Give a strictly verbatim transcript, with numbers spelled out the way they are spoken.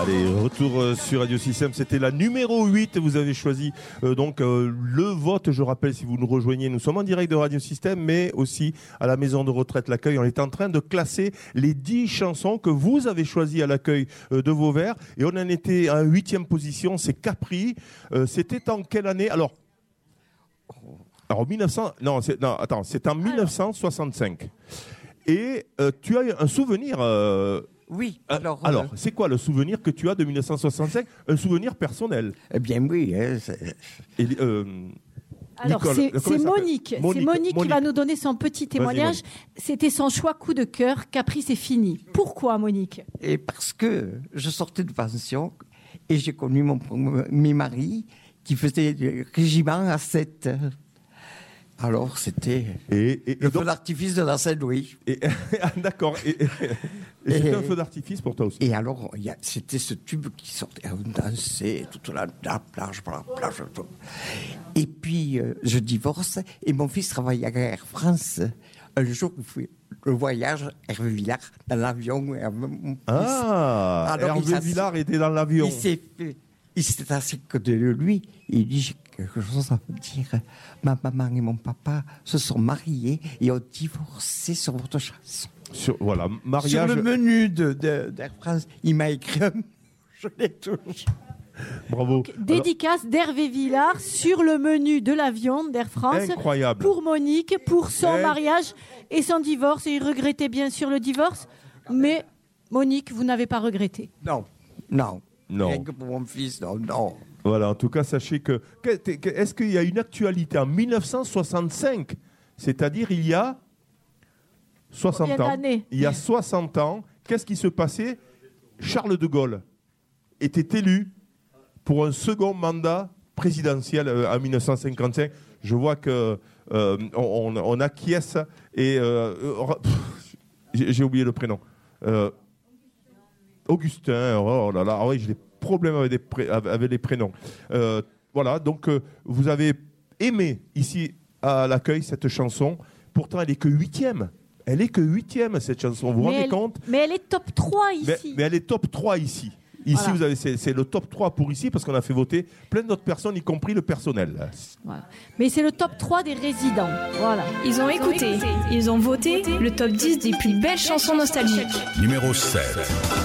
Allez, retour euh, sur Radio Système, c'était la numéro huit, vous avez choisi euh, donc euh, le vote, je rappelle si vous nous rejoignez, nous sommes en direct de Radio Système, mais aussi à la maison de retraite L'Accueil, on est en train de classer les dix chansons que vous avez choisies à l'accueil euh, de Vauvert, et on en était à huitième position, c'est Capri, euh, c'était en quelle année? Alors, alors mille neuf cents, non, c'est, non attends, c'est en mille neuf cent soixante-cinq, et euh, tu as un souvenir... Euh, Oui, alors... Euh, alors, euh, c'est quoi le souvenir que tu as de mille neuf cent soixante-cinq? Un souvenir personnel. Eh bien, oui. Hein, c'est... Et, euh, Alors, Nicole, c'est, comment c'est il Monique. s'appelle? C'est Monique, Monique, Monique qui va nous donner son petit témoignage. C'était son choix coup de cœur. Capri, c'est fini. Pourquoi, Monique? Et parce que je sortais de pension et j'ai connu mon premier mari qui faisait le régiment à sept. Alors, c'était et, et, le et donc, feu d'artifice de la Saint-Louis. Et, d'accord. Et, et, et c'était un feu d'artifice pour toi aussi. Et alors, y a, c'était ce tube qui sortait. On dansait toute la, la plage, par la plage. Tout. Et puis, euh, je divorce et mon fils travaille à Air France. Un jour, le voyage, Hervé Villard, dans l'avion. Hervé, ah, alors, Hervé Villard était dans l'avion. Il s'est fait... Il s'était assis à côté de lui et il dit j'ai quelque chose à vous dire. Ma maman et mon papa se sont mariés et ont divorcé sur votre chanson. Sur, voilà, mariage... Sur le menu de, de, d'Air France, il m'a écrit un... Je l'ai toujours. Bravo. Donc, dédicace Alors... d'Hervé Villard sur le menu de l'avion d'Air France. Incroyable. Pour Monique, pour son Inc... mariage et son divorce. Et il regrettait bien sûr le divorce. Mais Monique, vous n'avez pas regretté. Non, non. Non. Rien que pour mon fils, non, non. Voilà, en tout cas, sachez que... Est-ce qu'il y a une actualité en mille neuf cent soixante-cinq? C'est-à-dire il y a soixante ans. Il y a soixante ans, qu'est-ce qui se passait? Charles de Gaulle était élu pour un second mandat présidentiel en mille neuf cent cinquante-cinq. Je vois que euh, on, on acquiesce et... Euh, pff, j'ai oublié le prénom. Euh, Augustin, oh là là, ah oui, j'ai des problèmes avec, des pré- avec les prénoms. Euh, voilà, donc euh, vous avez aimé ici à l'accueil cette chanson. Pourtant, elle est que huitième. Elle est que huitième cette chanson. Vous vous rendez elle, compte? Mais elle est top trois ici. Mais, mais elle est top trois ici. Ici, voilà. vous avez, c'est, c'est le top trois pour ici parce qu'on a fait voter plein d'autres personnes, y compris le personnel. Voilà. Mais c'est le top trois des résidents. Voilà. Ils ont écouté, ils ont voté le top dix des plus belles chansons nostalgiques. Numéro sept.